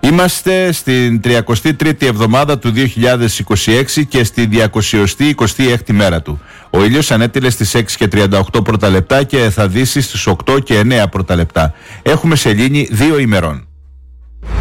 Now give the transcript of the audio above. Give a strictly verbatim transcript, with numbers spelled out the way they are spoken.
Είμαστε στην τριακοστή τρίτη εβδομάδα του δύο χιλιάδες είκοσι έξι και στη διακοσιοστή εικοστή έκτη μέρα του. Ο ήλιος ανέτειλε στις έξι και τριάντα οκτώ πρώτα λεπτά και θα δύσει στις οκτώ και εννέα πρώτα λεπτά. Έχουμε σελήνη δύο ημερών.